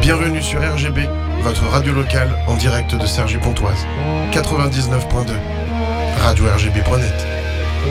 Bienvenue sur RGB, votre radio locale en direct de Cergy-Pontoise. 99.2, radio-rgb.net.